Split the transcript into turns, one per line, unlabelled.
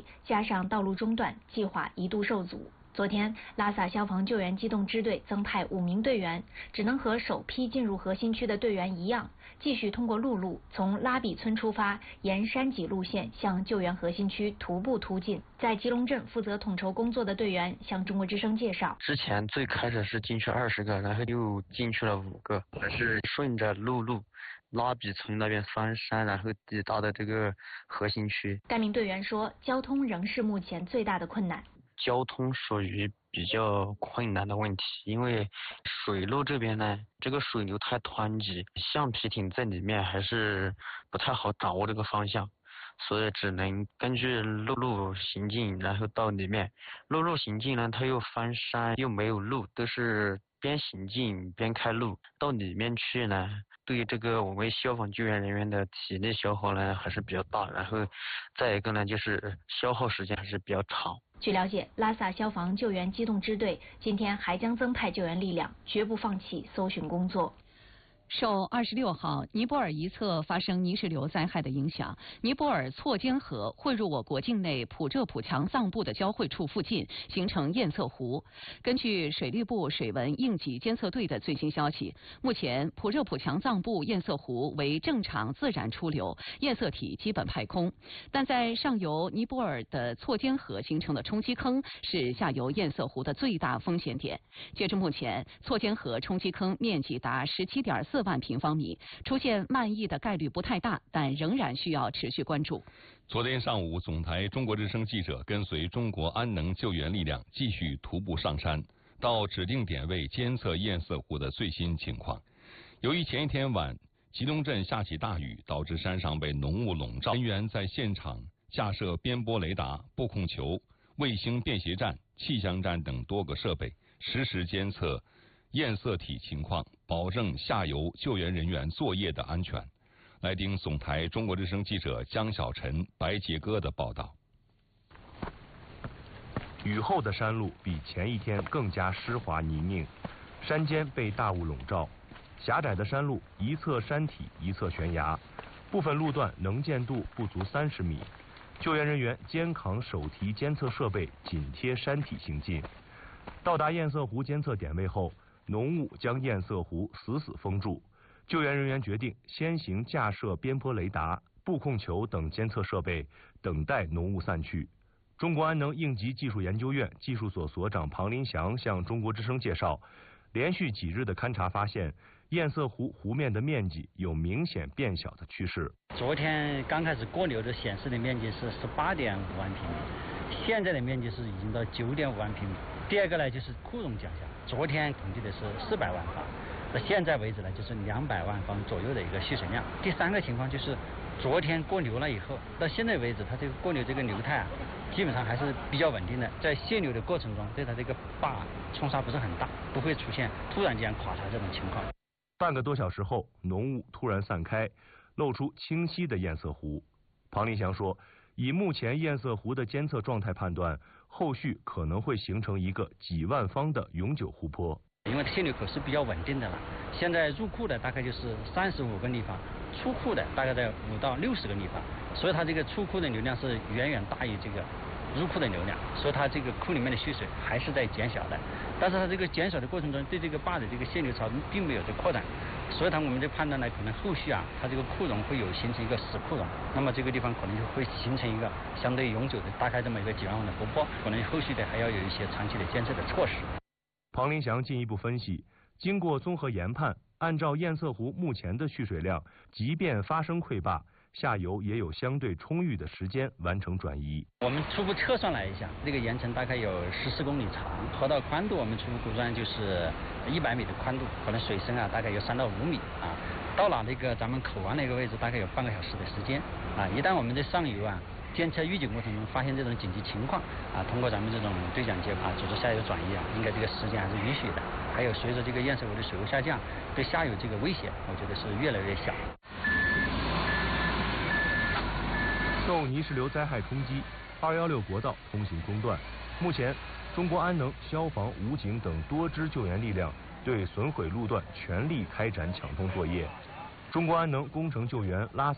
加上道路中断，计划一度受阻。昨天，拉萨消防救援机动支队增派5名队员，只能和首批进入核心区的队员一样，继续通过陆路从拉比村出发，沿山脊路线向救援核心区徒步突进。在吉隆镇负责统筹工作的队员向中国之声介绍，
之前最开始是进去20个，然后又进去了5个，是顺着陆路拉比村那边翻山，然后抵达的这个核心区。
该名队员说，交通仍是目前最大的困难。
交通属于比较困难的问题，因为水路这边呢，这个水流太湍急，橡皮艇在里面还是不太好掌握这个方向，所以只能根据陆路行进，然后到里面。陆路行进呢，它又翻山又没有路，都是边行进边开路。到里面去呢，对这个我们消防救援人员的体力消耗呢还是比较大，然后再一个呢就是消耗时间还是比较长。
据了解，拉萨消防救援机动支队今天还将增派救援力量，绝不放弃搜寻工作。
受26号尼泊尔一侧发生泥石流灾害的影响，尼泊尔错坚河汇入我国境内普浙普强藏部的交汇处附近，形成堰塞湖。根据水利部水文应急监测队的最新消息，目前普浙普强藏部堰塞湖为正常自然出流，堰塞体基本排空，但在上游尼泊尔的错坚河形成的冲积坑是下游堰塞湖的最大风险点。截至目前，错坚河冲积坑面积达17.4万平方米，出现漫溢的概率不太大，但仍然需要持续关注。
昨天上午，总台中国之声记者跟随中国安能救援力量继续徒步上山，到指定点位监测堰塞湖的最新情况。由于前一天晚吉隆镇下起大雨，导致山上被浓雾笼罩，人员在现场架设边波雷达、布控球、卫星便携站、气象站等多个设备，实时监测堰塞体情况，保证下游救援人员作业的安全。来听总台中国之声记者江小晨、白杰哥的报道。
雨后的山路比前一天更加湿滑泥泞，山间被大雾笼罩，狭窄的山路一侧山体一侧悬崖，部分路段能见度不足30米。救援人员肩扛手提监测设备，紧贴山体行进。到达堰塞湖监测点位后，浓雾将堰塞湖死死封住，救援人员决定先行架设边坡雷达、布控球等监测设备，等待浓雾散去。中国安能应急技术研究院技术所所长庞林祥向中国之声介绍，连续几日的勘察发现，堰塞湖湖面的面积有明显变小的趋势。
昨天刚开始过流的显示的面积是18.5万平米，现在的面积是已经到9.5万平米。第二个呢，就是库容降下，昨天统计的是400万方，到现在为止呢，就是200万方左右的一个蓄水量。第三个情况就是昨天过流了以后，到现在为止，它这个过流这个流态基本上还是比较稳定的，在泄流的过程中，对它这个坝冲刷不是很大，不会出现突然间垮塌这种情况。
半个多小时后，浓雾突然散开，露出清晰的堰塞湖。庞林祥说，以目前堰塞湖的监测状态判断，后续可能会形成一个几万方的永久湖泊。
因为泄流口是比较稳定的了，现在入库的大概就是35个立方，出库的大概在5到60个立方，所以它这个出库的流量是远远大于这个入库的流量，所以它这个库里面的蓄水还是在减小的，但是它这个减少的过程中，对这个坝的这个泄流槽并没有在扩展，所以我们就判断呢，可能后续它这个库容会有形成一个死库容，那么这个地方可能就会形成一个相对永久的大概这么一个几万万的湖泊，可能后续的还要有一些长期的监测的措施。
庞林祥进一步分析，经过综合研判，按照堰塞湖目前的蓄水量，即便发生溃坝，下游也有相对充裕的时间完成转移。
我们初步测算了一下，这个岩层大概有14公里长，河道宽度我们初步估算就是100米的宽度，可能水深大概有3到5米到了那个咱们口湾那个位置，大概有半个小时的时间一旦我们在上游监测预警过程中发现这种紧急情况通过咱们这种对讲机组织下游转移应该这个时间还是允许的。还有随着这个堰塞湖的水位下降，对下游这个威胁，我觉得是越来越小。
受泥石流灾害冲击，216国道通行中断。目前，中国安能、消防、武警等多支救援力量对损毁路段全力开展抢通作业。中国安能工程救援拉萨